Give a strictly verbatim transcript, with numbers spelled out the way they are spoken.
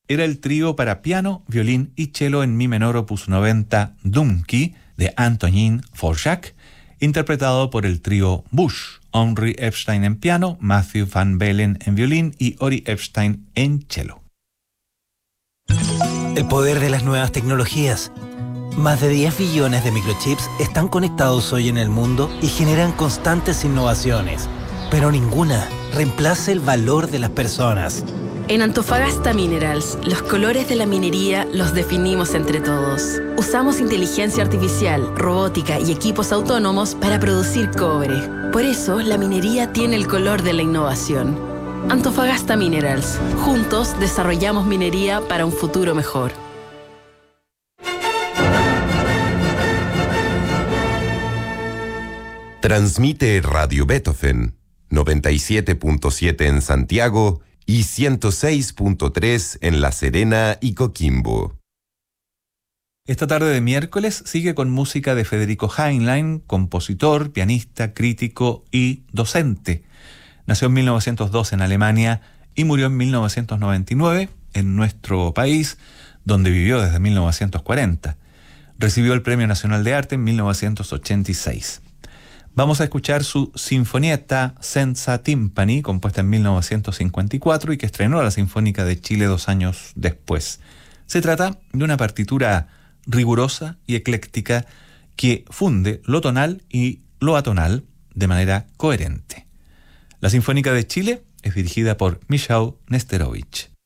era el trío para piano, violín y cello en mi menor opus noventa Dumki de Antonín Dvořák, interpretado por el trío Bush, Henry Epstein en piano, Matthew Van Bellen en violín y Ori Epstein en cello. El poder de las nuevas tecnologías. Más de diez billones de microchips están conectados hoy en el mundo y generan constantes innovaciones, pero ninguna reemplaza el valor de las personas. En Antofagasta Minerals, los colores de la minería los definimos entre todos. Usamos inteligencia artificial, robótica y equipos autónomos para producir cobre. Por eso, la minería tiene el color de la innovación. Antofagasta Minerals. Juntos desarrollamos minería para un futuro mejor. Transmite Radio Beethoven, noventa y siete punto siete en Santiago y ciento seis punto tres en La Serena y Coquimbo. Esta tarde de miércoles sigue con música de Federico Heinlein, compositor, pianista, crítico y docente. Nació en mil novecientos dos en Alemania y murió en mil novecientos noventa y nueve en nuestro país, donde vivió desde mil novecientos cuarenta. Recibió el Premio Nacional de Arte en mil novecientos ochenta y seis. Vamos a escuchar su Sinfonietta Senza Timpani, compuesta en mil novecientos cincuenta y cuatro y que estrenó a la Sinfónica de Chile dos años después. Se trata de una partitura rigurosa y ecléctica que funde lo tonal y lo atonal de manera coherente. La Sinfónica de Chile es dirigida por Michał Nesterovich.